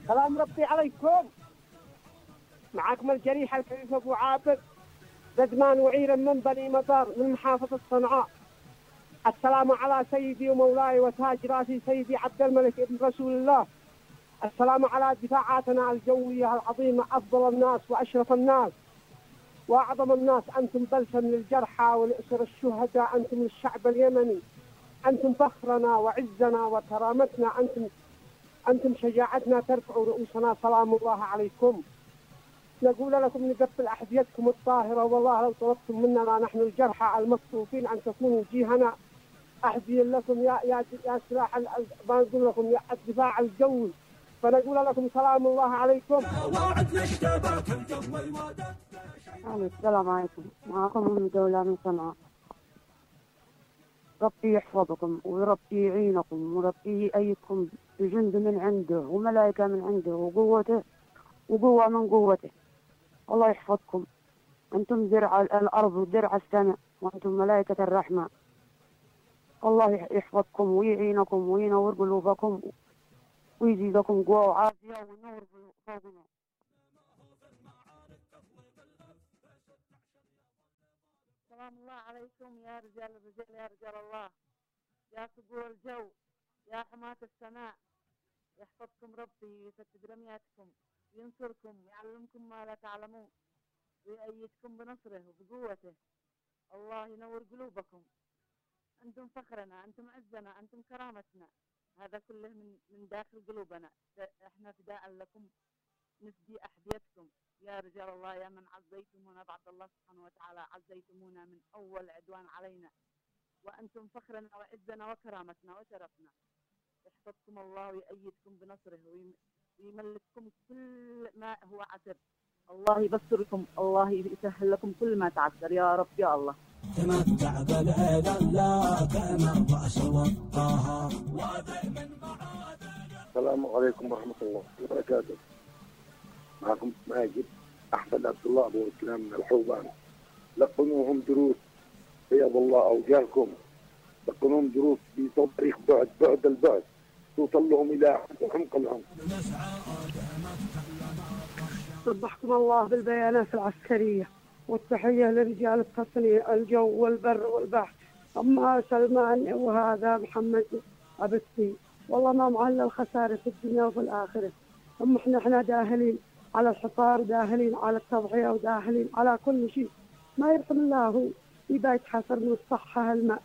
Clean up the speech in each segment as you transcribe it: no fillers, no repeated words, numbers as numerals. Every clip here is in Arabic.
سلام ربي عليكم. معكم الجريح الكريم أبو عابد بدمان وعيرا من بني مطر من محافظة صنعاء. السلام على سيدي ومولاي وتاج راسي سيدي عبد الملك ابن رسول الله. السلام على دفاعاتنا الجوية العظيمة، أفضل الناس وأشرف الناس وأعظم الناس. أنتم بلسم للجرحى والأسر الشهداء، أنتم الشعب اليمني، أنتم فخرنا وعزنا وكرامتنا، أنتم شجاعتنا، ترفعوا رؤوسنا. سلام الله عليكم. نقول لكم نقبل أحذيتكم الطاهرة، والله لو طلبتم مننا نحن الجرحى المصفوفين أن تكونوا جيهنا أحذي لكم يا سلاح ما نقول لكم يا الدفاع الجوي. فنقول لكم سلام الله عليكم. السلام عليكم، معكم من دولة من صنعاء. ربي يحفظكم وربي يعينكم وربي يأيدكم بجند من عنده وملائكة من عنده وقوته وقوة من قوته. الله يحفظكم، أنتم زرع الأرض ودرع السماء وأنتم ملائكة الرحمة. الله يحفظكم ويعينكم وينور قلوبكم ويزيدكم قوة وعافية ونور فوقنا. سلام الله عليكم يا رجال الرجال، يا رجال الله، يا صقور الجو، يا حماة السماء. يحفظكم ربي ويسدد رمياتكم وينصركم ويعلمكم ما لا تعلمون ويأيدكم بنصره وبقوته. الله ينور قلوبكم. أنتم فخرنا، أنتم عزنا، أنتم كرامتنا. هذا كله من داخل قلوبنا. احنا فداء لكم، نفدي أحذيتكم يا رجال الله، يا من عزيتمونا بعد الله سبحانه وتعالى، عزيتمونا من أول عدوان علينا، وأنتم فخرنا وعزنا وكرامتنا وشرفنا. يحفظكم الله ويأيدكم بنصره ويملككم كل ما هو عسر. الله يبصركم، الله يسهل لكم كل ما تعسر يا رب يا الله. تمتع بالعيد لا كما الرأس والطهر. السلام عليكم ورحمة الله وبركاته. معكم ماجد أحمد عبد الله أبو إسلام من الحوبان. لقنوهم دروس بيض الله أوجاهكم، لقنوهم دروس في تاريخ بعد البعد توصل لهم إلى عمق العمق. صبحكم الله بالبيانات العسكرية والتحية لرجال التصنيع الجو والبر والبحر. أما سلمان وهذا محمد عبدتي، والله ما معلل الخسارة في الدنيا وفي الآخرة. أما احنا داهلين على الحصار، داهلين على التضحية، وداهلين على كل شيء. ما يرحم الله يبقى يتحسر من الصحة الماء.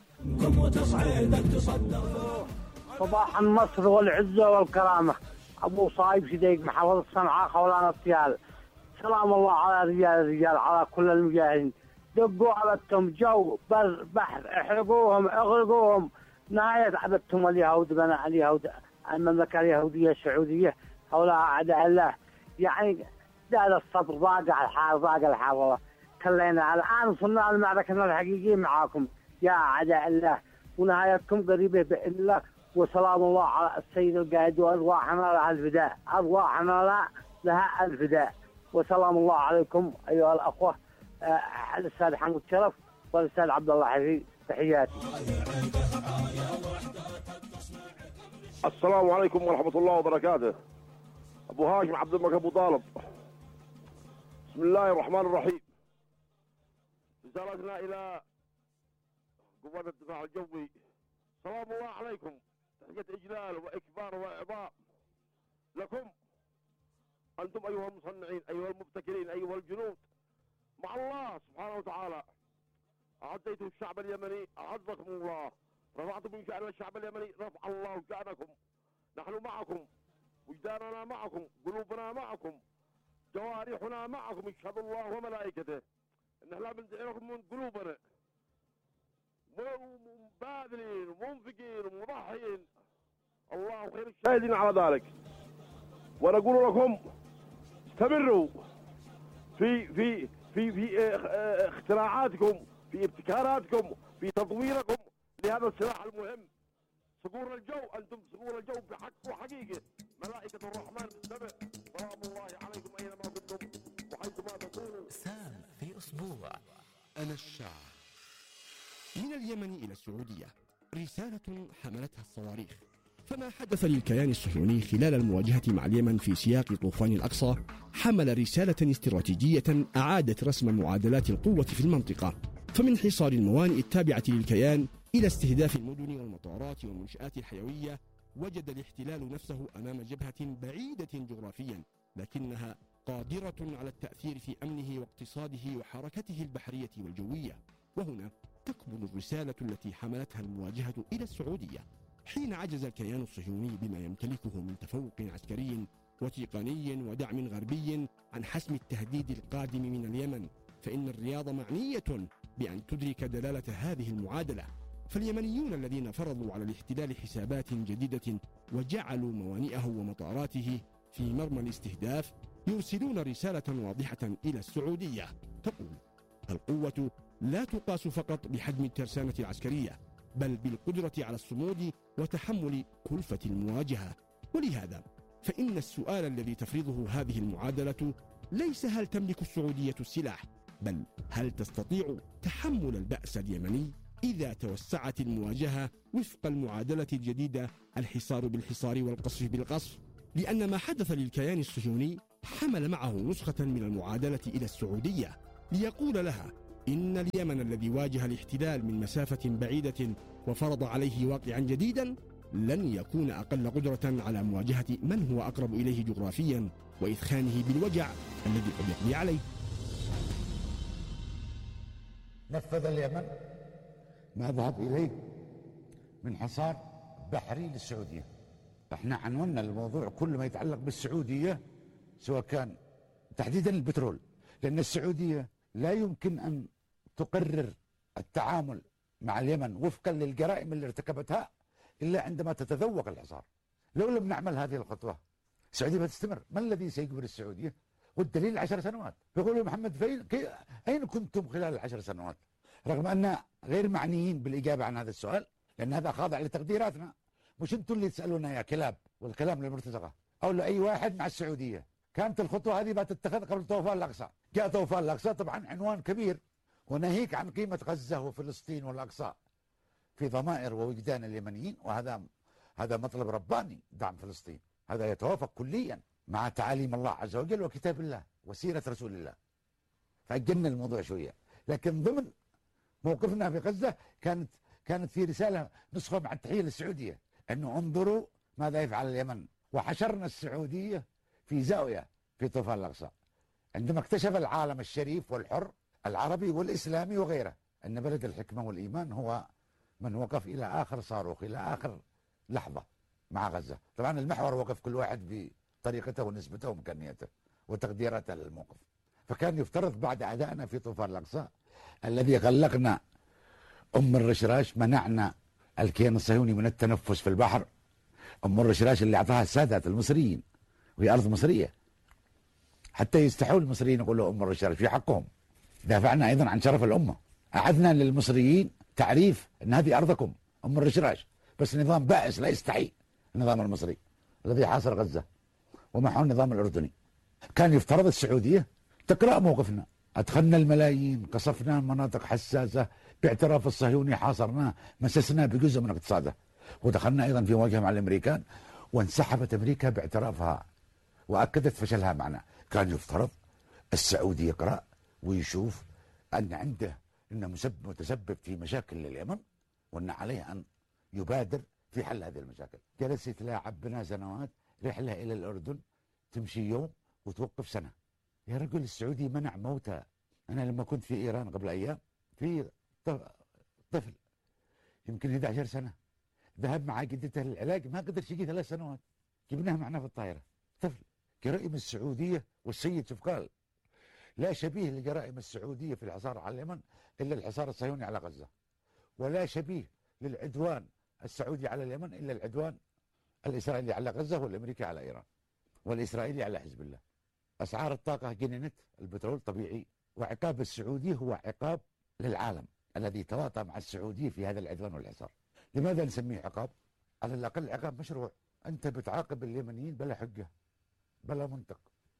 صباح النصر والعزة والكرامة. أبو صايب شديق محافظة صنعاء خولان الطيال. سلام الله على الرجال على كل المجاهدين. دقوا عبدتم جو بر بحر، احرقوهم اغرقوهم. نهاية عبدتم اليهود بناء اليهود المملكة اليهودية السعودية هؤلاء أعداء الله. يعني دار الصدر ضاق الحال خلينا الآن وصلنا المعركة الحقيقية معاكم يا أعداء الله، ونهايتكم قريبة بإذن الله. وسلام الله على السيد القائد وأرواحنا لها الفداء، أرواحنا لها الفداء. وسلام الله عليكم أيها الأخوة، الأستاذ حمود شرف والأستاذ عبد الله حفيظ، تحياتي. السلام عليكم ورحمة الله وبركاته. أبو هاشم عبد الملك أبو طالب. بسم الله الرحمن الرحيم. رسالتنا إلى قوات الدفاع الجوي، سلام الله عليكم، تحية إجلال وإكبار وإعظام لكم أنتم أيها المصنعين، أيها المبتكرين، أيها الجنود. مع الله سبحانه وتعالى أعزيتم الشعب اليمني، أعزكم الله، رفعتم من شأن الشعب اليمني، رفع الله شأنكم. نحن معكم، وجداننا معكم، قلوبنا معكم، جوارحنا معكم. يشهد الله وملائكته إن احنا بنزعلكم من قلوبنا، باذلين ومنفقين ومضحيين. الله خير الشاهدين على ذلك. ونقول لكم استمروا في اختراعاتكم، في ابتكاراتكم، في تطويركم لهذا السلاح المهم. صقور الجو، أنتم صقور الجو بحق وحقيقة، ملائكة الرحمن في السماء. سلام الله عليكم أينما كنتم وحيثما تكونوا. سام في أسبوع. أنا الشاعر. من اليمن إلى السعودية، رسالة حملتها الصواريخ فما حدث للكيان الصهيوني خلال المواجهة مع اليمن في سياق طوفان الأقصى حمل رسالة استراتيجية أعادت رسم معادلات القوة في المنطقة، فمن حصار الموانئ التابعة للكيان إلى استهداف المدن والمطارات والمنشآت الحيوية، وجد الاحتلال نفسه أمام جبهة بعيدة جغرافيا لكنها قادرة على التأثير في أمنه واقتصاده وحركته البحرية والجوية. وهنا تكمن الرسالة التي حملتها المواجهة إلى السعودية حين عجز الكيان الصهيوني بما يمتلكه من تفوق عسكري وتقني ودعم غربي عن حسم التهديد القادم من اليمن، فإن الرياض معنية بأن تدرك دلالة هذه المعادلة. فاليمنيون الذين فرضوا على الاحتلال حسابات جديدة وجعلوا موانئه ومطاراته في مرمى الاستهداف يرسلون رسالة واضحة إلى السعودية تقول: القوة لا تقاس فقط بحجم الترسانة العسكرية، بل بالقدرة على الصمود وتحمل كلفة المواجهة. ولهذا فإن السؤال الذي تفرضه هذه المعادلة ليس هل تملك السعودية السلاح، بل هل تستطيع تحمل البأس اليمني إذا توسعت المواجهة وفق المعادلة الجديدة: الحصار بالحصار والقصف بالقصف. لأن ما حدث للكيان الصهيوني حمل معه نسخة من المعادلة إلى السعودية ليقول لها إن اليمن الذي واجه الاحتلال من مسافة بعيدة وفرض عليه واقعا جديدا لن يكون أقل قدرة على مواجهة من هو أقرب إليه جغرافيا وإثخانه بالوجع الذي قد يقضي عليه. نفذ اليمن ما ذهب إليه من حصار بحري للسعودية. احنا عنونا الموضوع كل ما يتعلق بالسعودية، سواء كان تحديدا البترول، لأن السعودية لا يمكن أن تقرر التعامل مع اليمن وفقا للجرائم اللي ارتكبتها إلا عندما تتذوق الحصار. لو لم نعمل هذه الخطوة السعودية بتستمر. ما الذي سيجبر السعودية؟ والدليل 10 سنوات. يقول محمد فين أين كنتم خلال 10 سنوات؟ رغم أن غير معنيين بالإجابة عن هذا السؤال، لأن هذا خاضع لتقديراتنا. مش انتم اللي تسألونا يا كلاب والكلام للمرتزقة أو لأي واحد مع السعودية. كانت الخطوة هذه بتتخذ قبل طوفان الأقصى. جاء طوفان الأقصى طبعا عنوان كبير، وناهيك عن قيمة غزة وفلسطين والأقصى في ضمائر ووجدان اليمنيين، وهذا مطلب رباني. دعم فلسطين هذا يتوافق كليا مع تعاليم الله عز وجل وكتاب الله وسيرة رسول الله. فأجلنا الموضوع شوية، لكن ضمن موقفنا في غزة كانت في رسالة نسخة مع التحية للسعودية أنه انظروا ماذا يفعل اليمن. وحشرنا السعودية في زاوية في طوفان الأقصى عندما اكتشف العالم الشريف والحر العربي والإسلامي وغيره أن بلد الحكمة والإيمان هو من وقف إلى آخر صاروخ، إلى آخر لحظة مع غزة. طبعا المحور وقف كل واحد بطريقته ونسبته وإمكانياته وتقديراته للموقف. فكان يفترض بعد أدائنا في طوفان الأقصى الذي غلقنا أم الرشراش، منعنا الكيان الصهيوني من التنفس في البحر. أم الرشراش اللي أعطاها السادات المصريين، وهي أرض مصرية، حتى يستحوا المصريين يقولوا أم الرشراش في حقهم. دافعنا أيضا عن شرف الأمة، أعدنا للمصريين تعريف أن هذه أرضكم أم الرشراش، بس نظام بائس لا يستحي النظام المصري الذي حاصر غزة ومحو النظام الأردني. كان يفترض السعودية تقرأ موقفنا. أدخلنا الملايين، قصفنا مناطق حساسة باعتراف الصهيوني، حاصرناه، مسسنا بجزء من اقتصاده، ودخلنا أيضا في مواجهة مع الأمريكان، وانسحبت أمريكا باعترافها وأكدت فشلها معنا. كان يفترض السعودي يقرأ ويشوف أن عنده أنه متسبب في مشاكل لليمن، وأن عليه أن يبادر في حل هذه المشاكل. جلس يتلاعب بنا سنوات، رحلة إلى الأردن تمشي يوم وتوقف سنة. يا رجل السعودي منع موتى. أنا لما كنت في إيران قبل أيام، في طفل يمكن 11 سنة ذهب مع جدته للعلاج، ما قدرش يجي 3 سنوات، جبناه معنا في الطائرة. طفل. جرائم السعودية، والسيد شوف قال لا شبيه لجرائم السعودية في الحصار على اليمن إلا الحصار الصهيوني على غزة، ولا شبيه للعدوان السعودي على اليمن إلا العدوان الإسرائيلي على غزة، والأمريكي على إيران، والإسرائيلي على حزب الله. أسعار الطاقة جننت، البترول طبيعي، وعقاب السعودي هو عقاب للعالم الذي تواطأ مع السعودية في هذا العدوان والحصار. لماذا نسميه عقاب؟ على الأقل عقاب مشروع. أنت بتعاقب اليمنيين بلا حجة بلا منطق.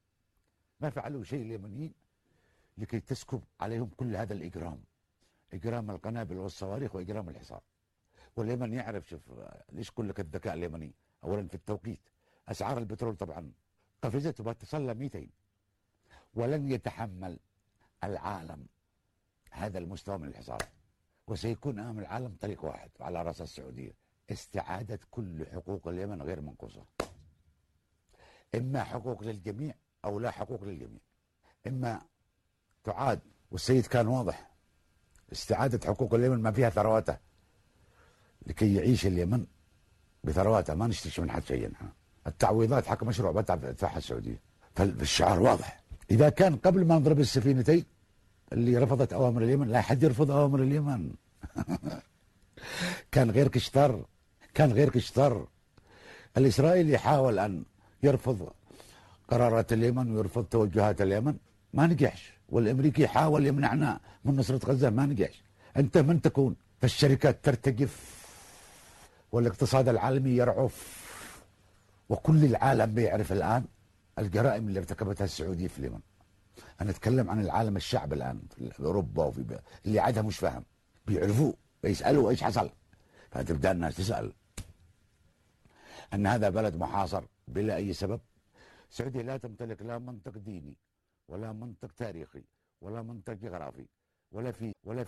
ما فعلوا شيء اليمنيين لكي تسكب عليهم كل هذا الإجرام، إجرام القنابل والصواريخ وإجرام الحصار. واليمن يعرف. شوف ليش كل لك الذكاء اليمني؟ اولا في التوقيت، اسعار البترول طبعا قفزت وبتصل ل 200، ولن يتحمل العالم هذا المستوى من الحصار، وسيكون امام العالم طريق واحد على راس السعوديه: استعاده كل حقوق اليمن غير منقوصه. اما حقوق للجميع او لا حقوق للجميع، اما تعاد، والسيد كان واضح، استعاده حقوق اليمن ما فيها ثرواته، لكي يعيش اليمن بثرواته، ما نشتري من حد شيئا. التعويضات حق مشروع بدفعها السعوديه، فالشعار واضح. اذا كان قبل ما نضرب السفينتين اللي رفضت اوامر اليمن، لا حد يرفض اوامر اليمن. كان غير كشتر، كان غير كشتر. الاسرائيلي حاول ان يرفض قرارات اليمن ويرفض توجهات اليمن، ما نجحش. والامريكي حاول يمنعنا من نصرة غزة، ما نجحش. انت من تكون؟ فالشركات ترتجف والاقتصاد العالمي يرعف، وكل العالم بيعرف الان الجرائم اللي ارتكبتها السعودية في اليمن. انا اتكلم عن العالم، الشعب الان في اوروبا وفي اللي عادها مش فاهم، بيعرفوا بيسالوا ايش حصل. فتبدا الناس تسال ان هذا بلد محاصر بلا اي سبب. السعوديه لا تمتلك لا منطق ديني ولا منطق تاريخي ولا منطق جغرافي ولا في